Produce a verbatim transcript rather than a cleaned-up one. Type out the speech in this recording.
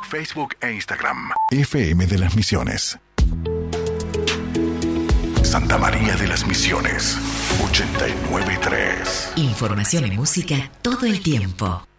Facebook e Instagram. F M de las Misiones. Santa María de las Misiones, ochenta y nueve punto tres. Información y música todo el tiempo.